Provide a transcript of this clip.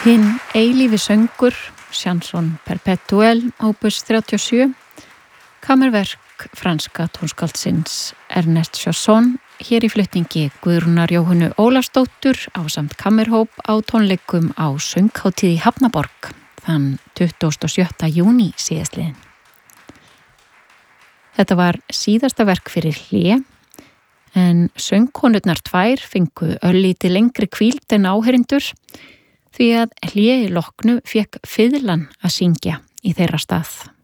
Hinn eilífi söngur, Chanson perpétuelle, opus 37, kammerverk franska tónskáldsins Ernest Chausson, hér í flutningi Guðrúnar Jóhönnu Ólafsdóttur ásamt kammerhóp á tónleikum á Sönghátíð í Hafnaborg þann 27. júní síðastliðinn. Þetta var síðasta verk fyrir hlé, en söngkonurnar tvær fengu örlítið lengri hvíld en áheyrendur, því að hléi loknu fékk fiðlan að syngja í þeirra stað.